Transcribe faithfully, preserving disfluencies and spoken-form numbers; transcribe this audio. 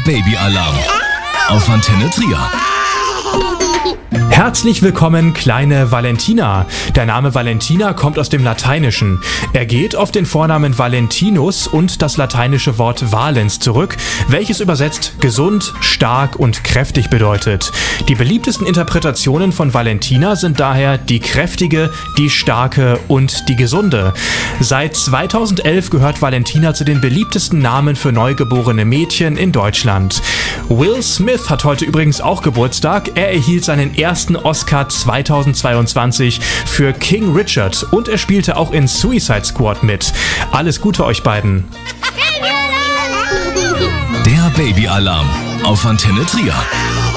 Babyalarm auf Antenne Trier. Herzlich willkommen, kleine Valentina. Der Name Valentina kommt aus dem Lateinischen. Er geht auf den Vornamen Valentinus und das lateinische Wort valens zurück, welches übersetzt gesund, stark und kräftig bedeutet. Die beliebtesten Interpretationen von Valentina sind daher die kräftige, die starke und die gesunde. Seit zweitausendelf gehört Valentina zu den beliebtesten Namen für neugeborene Mädchen in Deutschland. Will Smith hat heute übrigens auch Geburtstag. Er erhielt seinen ersten Oscar zweitausendzweiundzwanzig für King Richard und er spielte auch in Suicide Squad mit. Alles Gute euch beiden. Der Babyalarm auf Antenne Trier.